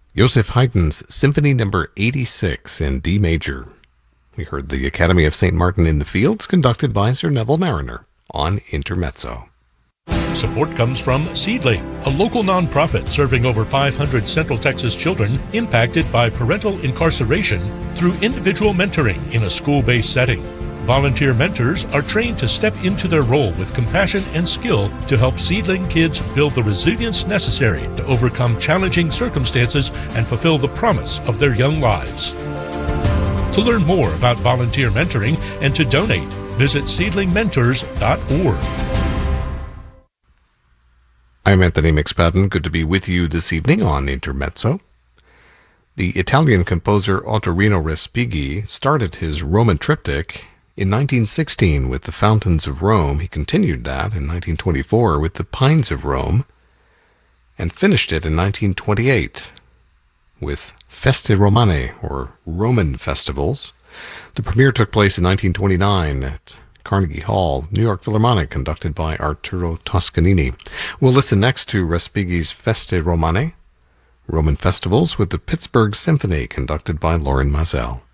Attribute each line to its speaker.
Speaker 1: Joseph Haydn's Symphony Number 86 in D major. We heard the Academy of St. Martin in the Fields, conducted by Sir Neville Mariner, on Intermezzo.
Speaker 2: Support comes from Seedling, a local nonprofit serving over 500 Central Texas children impacted by parental incarceration through individual mentoring in a school-based setting. Volunteer mentors are trained to step into their role with compassion and skill to help Seedling kids build the resilience necessary to overcome challenging circumstances and fulfill the promise of their young lives. To learn more about volunteer mentoring and to donate, visit seedlingmentors.org.
Speaker 1: I'm Anthony McSpadden. Good to be with you this evening on Intermezzo. The Italian composer Ottorino Respighi started his Roman triptych in 1916 with the Fountains of Rome. He continued that in 1924 with the Pines of Rome, and finished it in 1928 with Feste Romane, or Roman Festivals. The premiere took place in 1929 at Carnegie Hall, New York Philharmonic, conducted by Arturo Toscanini. We'll listen next to Respighi's Feste Romane, Roman Festivals, with the Pittsburgh Symphony, conducted by Lorin Maazel.